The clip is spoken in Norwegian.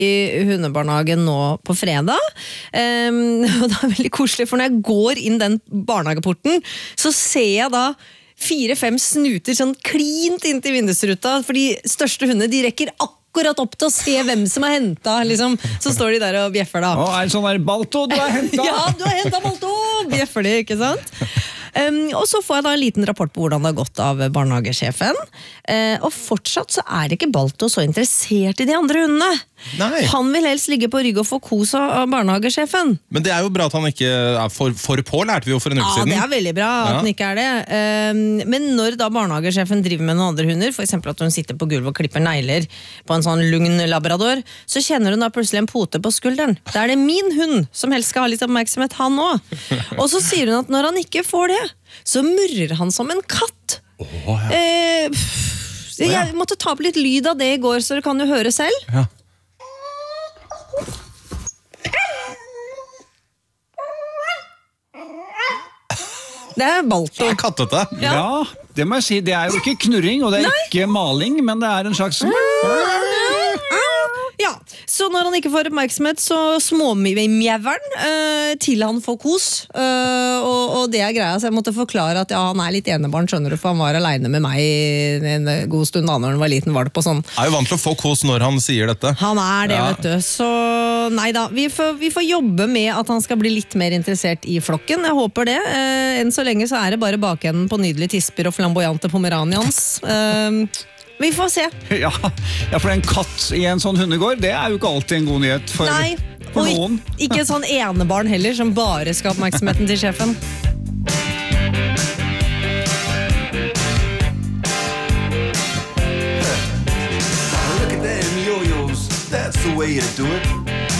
I hundebarnehagen nå på fredag. Og det veldig koselig, for når jeg går inn den barnehageporten, så ser jeg da 4-5 snuter sånn klint inn til vindusruta, for de største hundene, de rekker akkurat opp til å se hvem som har hentet, liksom. Så står de der og bjeffer da. Det sånn der, Balto, du har hentet! Ja, du har hentet Balto! Bjeffer de, ikke sant? Og så får jeg da en liten rapport på hvordan det har gått av barnehagesjefen. Og fortsatt så ikke Balto så interessert I de andre hundene. Nei. Han vil helst ligge på rygg og få kos av barnehagesjefen. Men det jo bra at han ikke for på, lærte vi jo for en uke siden. Ja, det veldig bra at han ikke det. Men når da barnehagesjefen driver med noen andre hunder, for eksempel at hun sitter på gulvet og klipper negler på en sånn lugn labrador, så kjenner hun da plutselig en pote på skulderen. Da det min hund som helst skal ha litt oppmerksomhet, han også. Og så sier hun at når han ikke får det, så murrer han som en katt. Jeg måtte ta på litt lyd av det I går, så du kan jo høre selv. Ja. Det Balto. Det kattete. Ja, det må jeg si. Det jo ikke knurring, og det ikke maling, men det en slags... Ja, så når han ikke får oppmerksomhet, så småmjæveren til han får kos. Og det greia, så jeg måtte forklare at ja, han litt enebarn, skjønner du, for han var alene med meg en god stund da, når han var liten, var det på sånn. Jo vant til å få kos når han sier dette. Han det, vet du. Så neida, vi får jobbe med at han skal bli litt mer interessert I flokken. Jeg håper det. Enn så lenge så det bare bakenden på nydelige tisper og flamboyante pomeranians. Vi får se. Ja, for en katt I en sånn hundegård, det jo ikke alltid en god nyhet for, Nei, for noen. Ikke sånn enebarn heller, som bare skal ha oppmerksomheten til sjefen. Look at them yo-yos. That's the way you do it.